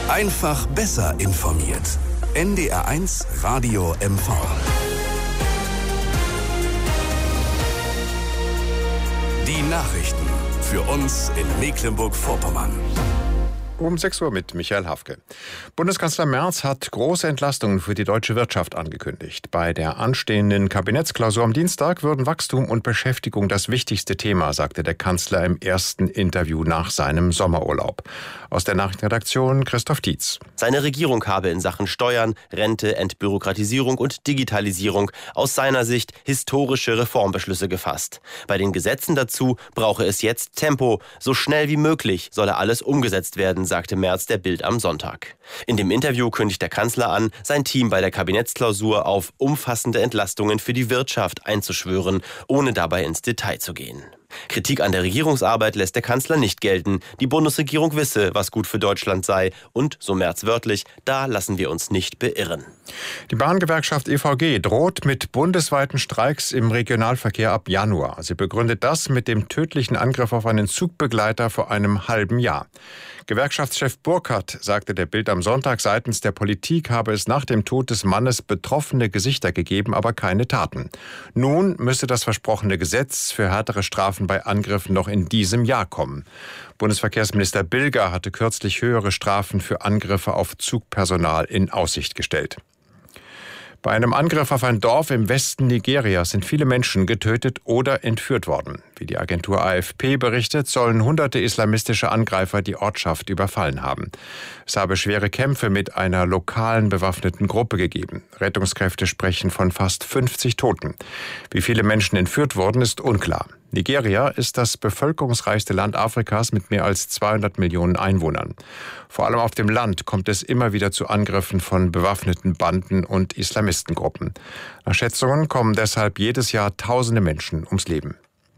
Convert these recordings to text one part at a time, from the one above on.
Einfach besser informiert. NDR1 Radio MV. Die Nachrichten für uns in Mecklenburg-Vorpommern. Um 6 Uhr mit Michael Hafke. Bundeskanzler Merz hat große Entlastungen für die deutsche Wirtschaft angekündigt. Bei der anstehenden Kabinettsklausur am Dienstag würden Wachstum und Beschäftigung das wichtigste Thema, sagte der Kanzler im ersten Interview nach seinem Sommerurlaub. Aus der Nachrichtenredaktion Christoph Dietz. Seine Regierung habe in Sachen Steuern, Rente, Entbürokratisierung und Digitalisierung aus seiner Sicht historische Reformbeschlüsse gefasst. Bei den Gesetzen dazu brauche es jetzt Tempo. So schnell wie möglich solle alles umgesetzt werden, sagte Merz der Bild am Sonntag. In dem Interview kündigt der Kanzler an, sein Team bei der Kabinettsklausur auf umfassende Entlastungen für die Wirtschaft einzuschwören, ohne dabei ins Detail zu gehen. Kritik an der Regierungsarbeit lässt der Kanzler nicht gelten. Die Bundesregierung wisse, was gut für Deutschland sei. Und, so Merz wörtlich, da lassen wir uns nicht beirren. Die Bahngewerkschaft EVG droht mit bundesweiten Streiks im Regionalverkehr ab Januar. Sie begründet das mit dem tödlichen Angriff auf einen Zugbegleiter vor einem halben Jahr. Gewerkschaftschef Burkhardt sagte der Bild am Sonntag, seitens der Politik habe es nach dem Tod des Mannes betroffene Gesichter gegeben, aber keine Taten. Nun müsse das versprochene Gesetz für härtere Strafen bei Angriffen noch in diesem Jahr kommen. Bundesverkehrsminister Bilger hatte kürzlich höhere Strafen für Angriffe auf Zugpersonal in Aussicht gestellt. Bei einem Angriff auf ein Dorf im Westen Nigerias sind viele Menschen getötet oder entführt worden. Wie die Agentur AFP berichtet, sollen hunderte islamistische Angreifer die Ortschaft überfallen haben. Es habe schwere Kämpfe mit einer lokalen bewaffneten Gruppe gegeben. Rettungskräfte sprechen von fast 50 Toten. Wie viele Menschen entführt wurden, ist unklar. Nigeria ist das bevölkerungsreichste Land Afrikas mit mehr als 200 Millionen Einwohnern. Vor allem auf dem Land kommt es immer wieder zu Angriffen von bewaffneten Banden und Islamistengruppen. Nach Schätzungen kommen deshalb jedes Jahr tausende Menschen ums Leben.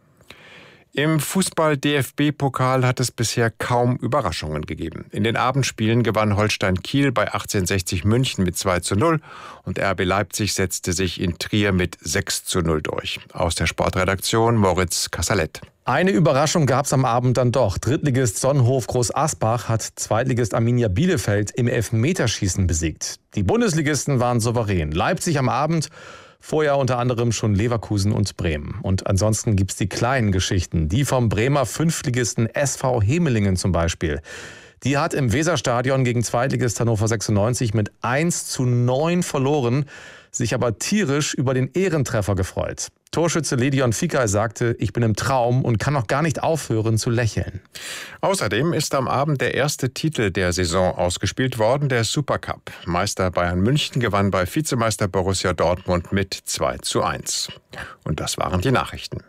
Im Fußball-DFB-Pokal hat es bisher kaum Überraschungen gegeben. In den Abendspielen gewann Holstein Kiel bei 1860 München mit 2:0 und RB Leipzig setzte sich in Trier mit 6:0 durch. Aus der Sportredaktion Moritz Kassalet. Eine Überraschung gab es am Abend dann doch. Drittligist Sonnenhof Groß Asbach hat Zweitligist Arminia Bielefeld im Elfmeterschießen besiegt. Die Bundesligisten waren souverän. Leipzig am Abend, vorher unter anderem schon Leverkusen und Bremen. Und ansonsten gibt's die kleinen Geschichten. Die vom Bremer Fünftligisten SV Hemelingen zum Beispiel. Die hat im Weserstadion gegen Zweitligist Hannover 96 mit 1:9 verloren, sich aber tierisch über den Ehrentreffer gefreut. Torschütze Ledion Fikay sagte, ich bin im Traum und kann noch gar nicht aufhören zu lächeln. Außerdem ist am Abend der erste Titel der Saison ausgespielt worden, der Supercup. Meister Bayern München gewann bei Vizemeister Borussia Dortmund mit 2:1. Und das waren die Nachrichten.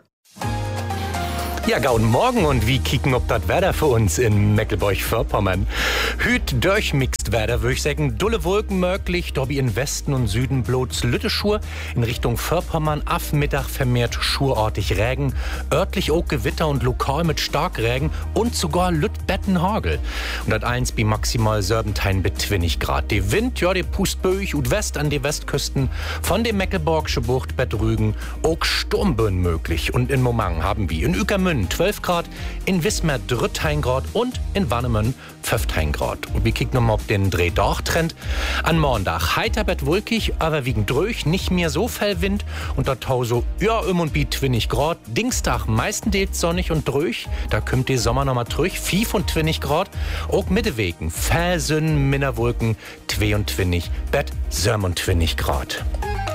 Ja, guten Morgen und wie kicken ob das Wetter für uns in Mecklenburg-Vorpommern. Hüt durchmixt Wetter, würde ich sagen. Dulle Wolken möglich, dobi in Westen und Süden bloß Lütteschur. In Richtung Vorpommern ab Mittag vermehrt schurortig Regen. Örtlich auch Gewitter und lokal mit Starkregen und sogar Lüttbettenhagel. Und das 1 bi maximal Serbentein bis 20 Grad. Der Wind, ja, der pust böig und West an die Westküsten von der Mecklenburgische Bucht, Bad Rügen, auch Sturmböen möglich. Und in Momang haben wir in Uekermünde 12 Grad, in Wismar 13 Grad und in Warnemünde 15 Grad. Und wir kicken nochmal auf den Dreh-Doch-Trend. An Montag heiter bet wolkig, aber wegen Dröch nicht mehr so viel Wind und da tau so, ja, und bi 20 Grad. Dienstag meistenteils sonnig und Dröch, da kommt der Sommer nochmal durch, 25 Grad. Auch Mittewegen, Felsen, Minderwolken, 22, bet 27 Grad.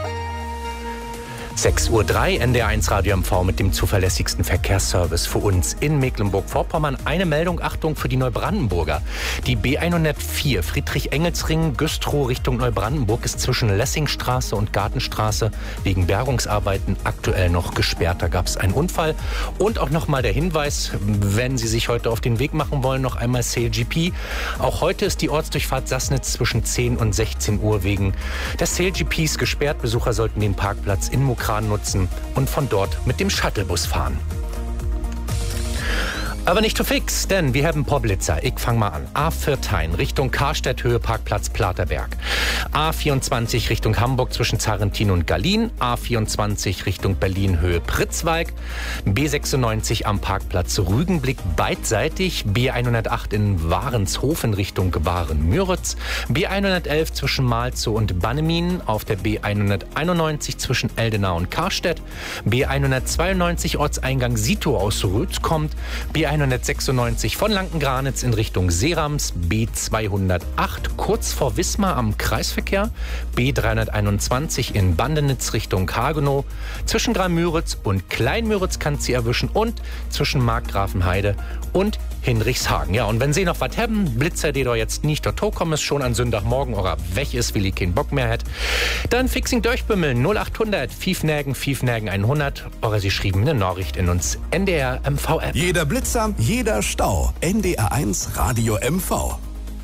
6:03 Uhr, NDR1 Radio MV mit dem zuverlässigsten Verkehrsservice für uns in Mecklenburg-Vorpommern. Eine Meldung, Achtung, für die Neubrandenburger. Die B104 Friedrich-Engels-Ring, Güstrow Richtung Neubrandenburg ist zwischen Lessingstraße und Gartenstraße wegen Bergungsarbeiten aktuell noch gesperrt. Da gab es einen Unfall. Und auch nochmal der Hinweis, wenn Sie sich heute auf den Weg machen wollen, noch einmal CLGP. Auch heute ist die Ortsdurchfahrt Sassnitz zwischen 10 und 16 Uhr wegen des CLGPs gesperrt. Besucher sollten den Parkplatz in Mokran nutzen und von dort mit dem Shuttlebus fahren. Aber nicht zu fix, denn wir haben ein paar Blitzer. Ich fang mal an. A14 Richtung Karstedt, Höhe Parkplatz Platerberg. A24 Richtung Hamburg zwischen Zarrentin und Gallien. A24 Richtung Berlin, Höhe Pritzwalk. B96 am Parkplatz Rügenblick beidseitig. B108 in Warenshofen Richtung Waren-Müritz. B111 zwischen Malzow und Bannemin. Auf der B191 zwischen Eldenau und Karstedt. B192 Ortseingang Sito aus Rötz kommt. B196 von Lankengranitz in Richtung Serams, B208 kurz vor Wismar am Kreisverkehr, B321 in Bandenitz Richtung Hagenow, zwischen Grammüritz und Kleinmüritz kann sie erwischen und zwischen Markgrafenheide und Hinrichshagen. Ja, und wenn Sie noch was haben, Blitzer, die da jetzt nicht dazu kommen, ist schon an Sonntagmorgen oder weg ist, weil ich keinen Bock mehr hat, dann fixing durchbümmeln 0800 5 100 oder Sie schrieben eine Nachricht in uns NDR MV App. Jeder Blitzer, jeder Stau. NDR1 Radio MV.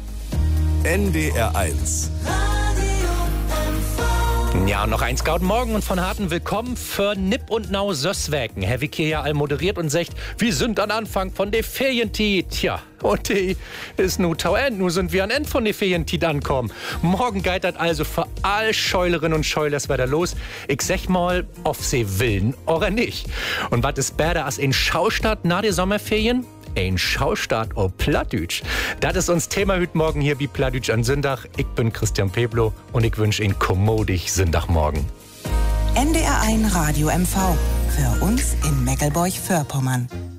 NDR1. Ja, noch ein Scout morgen und von harten Willkommen für Nipp und Nau Sösswäken. Herr Wick hier ja all moderiert und sagt, wir sind am Anfang von der Ferientiet. Tja, und die ist nu tau end. Nu sind wir an End von der Ferientiet ankommen. Morgen geht das also für all Scheulerinnen und Scheulers weiter los. Ich sag mal, ob sie willen oder nicht. Und was ist besser als in Schaustadt nach der Sommerferien? Ein Schaustart auf Plattdütsch. Das ist uns Thema heute Morgen hier wie Plattdütsch an Sonntag. Ich bin Christian Peblo und ich wünsche Ihnen kommodig Sonntagmorgen. NDR1 Radio MV. Für uns in Meckelburg-Vorpommern.